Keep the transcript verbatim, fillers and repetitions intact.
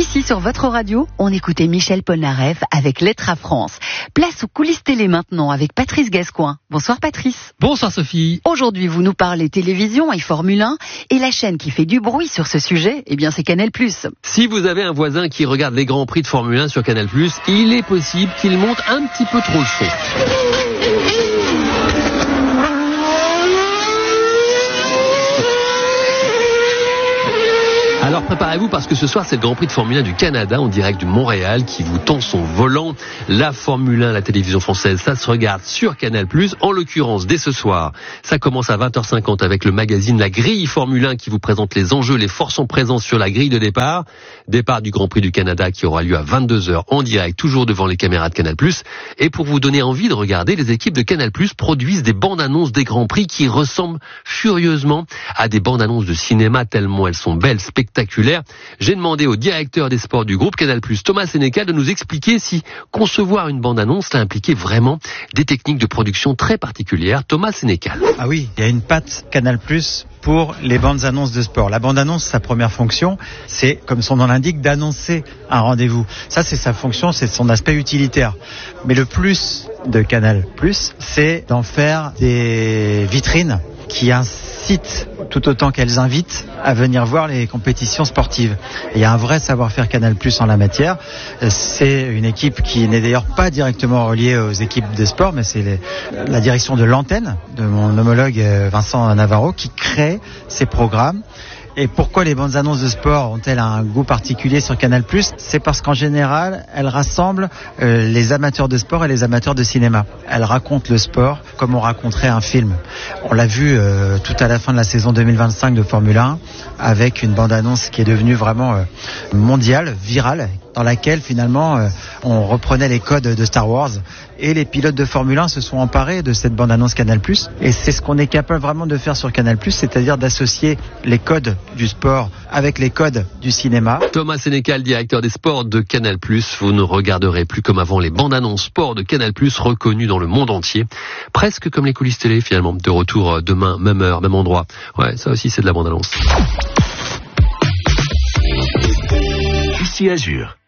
Jusqu'ici, sur votre radio, on écoutait Michel Polnareff avec Lettres à France. Place aux coulisses télé maintenant avec Patrice Gascoigne. Bonsoir Patrice. Bonsoir Sophie. Aujourd'hui, vous nous parlez télévision et Formule un. Et la chaîne qui fait du bruit sur ce sujet, eh bien c'est Canal plus. Si vous avez un voisin qui regarde les Grands Prix de Formule un sur Canal plus, il est possible qu'il monte un petit peu trop le son. Alors préparez-vous parce que ce soir c'est le Grand Prix de Formule un du Canada en direct du Montréal qui vous tend son volant. La Formule un, la télévision française, ça se regarde sur Canal plus. En l'occurrence, dès ce soir, ça commence à vingt heures cinquante avec le magazine La Grille Formule un qui vous présente les enjeux, les forces en présence sur la grille de départ. Départ du Grand Prix du Canada qui aura lieu à vingt-deux heures en direct, toujours devant les caméras de Canal plus. Et pour vous donner envie de regarder, les équipes de Canal plus produisent des bandes annonces des Grands Prix qui ressemblent furieusement à des bandes annonces de cinéma tellement elles sont belles, spectaculaires. J'ai demandé au directeur des sports du groupe Canal plus, Thomas Sénécal, de nous expliquer si concevoir une bande-annonce, ça impliquait vraiment des techniques de production très particulières. Thomas Sénécal. Ah oui, il y a une patte Canal plus pour les bandes annonces de sport. La bande annonce, sa première fonction, c'est, comme son nom l'indique, d'annoncer un rendez-vous. Ça, c'est sa fonction, c'est son aspect utilitaire. Mais le plus de Canal plus, c'est d'en faire des vitrines qui incitent, tout autant qu'elles invitent, à venir voir les compétitions sportives. Et il y a un vrai savoir-faire Canal plus en la matière. C'est une équipe qui n'est d'ailleurs pas directement reliée aux équipes de sport, mais c'est les, la direction de l'antenne de mon homologue Vincent Navarro qui crée ces programmes. Et pourquoi les bandes annonces de sport ont-elles un goût particulier sur Canal plus ? C'est parce qu'en général, elles rassemblent euh, les amateurs de sport et les amateurs de cinéma. Elles racontent le sport comme on raconterait un film. On l'a vu euh, tout à la fin de la saison deux mille vingt-cinq de Formule un, avec une bande annonce qui est devenue vraiment euh, mondiale, virale, dans laquelle finalement euh, on reprenait les codes de Star Wars. Et les pilotes de Formule un se sont emparés de cette bande-annonce Canal plus. Et c'est ce qu'on est capable vraiment de faire sur Canal plus, c'est-à-dire d'associer les codes du sport avec les codes du cinéma. Thomas Sénécal, directeur des sports de Canal plus. Vous ne regarderez plus comme avant les bandes-annonces sport de Canal plus reconnues dans le monde entier. Presque comme les coulisses télé finalement. De retour demain, même heure, même endroit. Ouais, ça aussi c'est de la bande-annonce. Ici Azur.